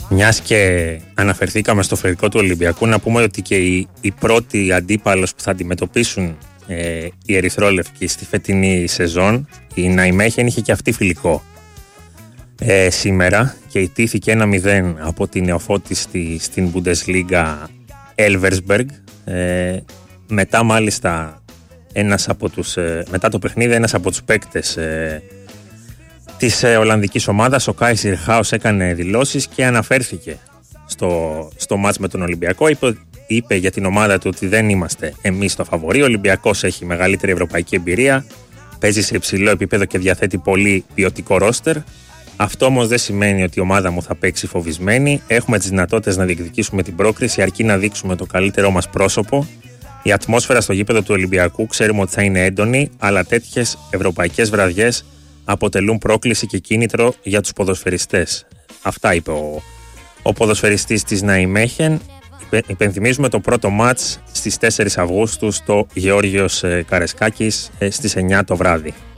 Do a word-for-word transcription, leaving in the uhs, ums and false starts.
Μιας και αναφερθήκαμε στο φερικό του Ολυμπιακού, να πούμε ότι και οι, οι πρώτοι αντίπαλος που θα αντιμετωπίσουν ε, οι ερυθρόλευκοι στη φετινή σεζόν, η Ναϊμέχεν, είχε και αυτή φιλικό ε, σήμερα και ιτήθηκε ένα μηδέν από την νεοφώτιστη στην Bundesliga Elversberg. Ε, μετά μάλιστα ένας από τους, ε, μετά το παιχνίδι ένας από τους παίκτες ε, της ε, Ολλανδικής ομάδας, ο Κάι Σιρχάους, έκανε δηλώσεις και αναφέρθηκε στο, στο μάτς με τον Ολυμπιακό. Είπε, είπε για την ομάδα του ότι δεν είμαστε εμείς το φαβορί. Ο Ολυμπιακός έχει μεγαλύτερη ευρωπαϊκή εμπειρία, παίζει σε υψηλό επίπεδο και διαθέτει πολύ ποιοτικό ρόστερ. Αυτό όμως δεν σημαίνει ότι η ομάδα μου θα παίξει φοβισμένη. Έχουμε τις δυνατότητες να διεκδικήσουμε την πρόκριση, αρκεί να δείξουμε το καλύτερό μας πρόσωπο. Η ατμόσφαιρα στο γήπεδο του Ολυμπιακού ξέρουμε ότι θα είναι έντονη, αλλά τέτοιες ευρωπαϊκές βραδιές αποτελούν πρόκληση και κίνητρο για τους ποδοσφαιριστές. Αυτά είπε ο, ο ποδοσφαιριστής της Ναϊμέχεν. Υπενθυμίζουμε το πρώτο μάτς στις τέσσερις Αυγούστου στο Γεώργιος Καρεσκάκης στις εννιά το βράδυ.